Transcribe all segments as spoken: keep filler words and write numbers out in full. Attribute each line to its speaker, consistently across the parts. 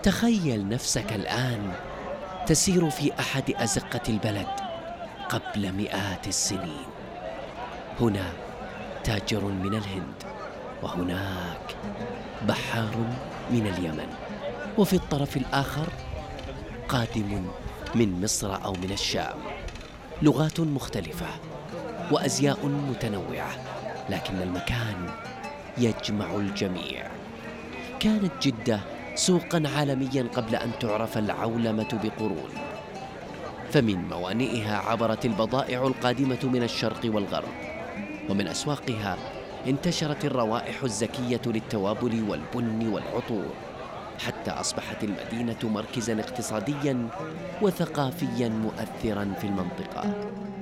Speaker 1: تخيل نفسك الآن تسير في أحد أزقة البلد قبل مئات السنين. هنا تاجر من الهند، وهناك بحار من اليمن، وفي الطرف الآخر قادم من مصر أو من الشام. لغات مختلفة وأزياء متنوعة، لكن المكان يجمع الجميع. كانت جدة سوقاً عالمياً قبل أن تعرف العولمة بقرون، فمن موانئها عبرت البضائع القادمة من الشرق والغرب، ومن أسواقها انتشرت الروائح الزكية للتوابل والبن والعطور، حتى أصبحت المدينة مركزاً اقتصادياً وثقافياً مؤثراً في المنطقة.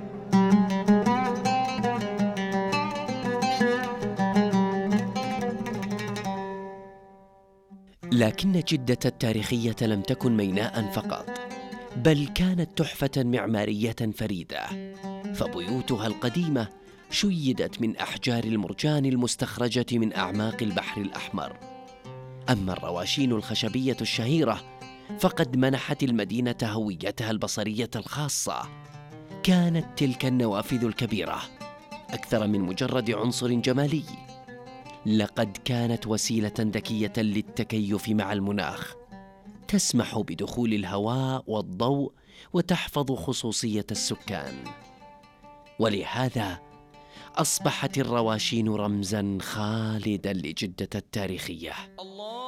Speaker 1: لكن جدة التاريخية لم تكن ميناء فقط، بل كانت تحفة معمارية فريدة، فبيوتها القديمة شيدت من أحجار المرجان المستخرجة من أعماق البحر الأحمر. أما الرواشين الخشبية الشهيرة فقد منحت المدينة هويتها البصرية الخاصة. كانت تلك النوافذ الكبيرة أكثر من مجرد عنصر جمالي، لقد كانت وسيلة ذكية للتكيف مع المناخ، تسمح بدخول الهواء والضوء وتحفظ خصوصية السكان. ولهذا أصبحت الرواشين رمزاً خالداً لجدة التاريخية.